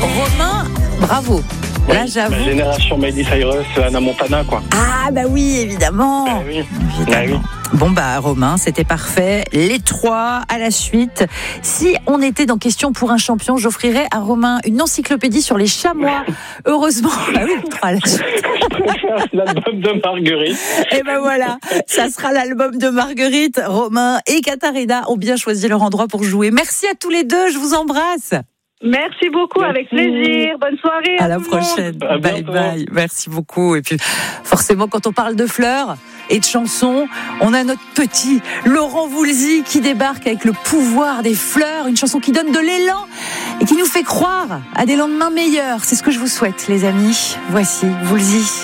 Romain, bravo. Oui, Là, j'avoue. la génération Miley Cyrus, Hannah Montana, quoi. Ah, bah oui, évidemment. Ah oui. Évidemment. Bon, bah, Romain, c'était parfait. Les 3 à la suite. Si on était dans Question pour un champion, j'offrirais à Romain une encyclopédie sur les chamois. Heureusement. Ah oui, 3 à la suite. Je préfère l'album de Marguerite. Et ben voilà, ça sera l'album de Marguerite. Romain et Katharina ont bien choisi leur endroit pour jouer. Merci à tous les deux, je vous embrasse. Merci beaucoup, avec plaisir. Bonne soirée. À la tout le monde. prochaine. À Bye bientôt. bye. Merci beaucoup. Et puis, forcément, quand on parle de fleurs et de chansons, on a notre petit Laurent Voulzy qui débarque avec le pouvoir des fleurs, une chanson qui donne de l'élan et qui nous fait croire à des lendemains meilleurs. C'est ce que je vous souhaite, les amis. Voici Voulzy.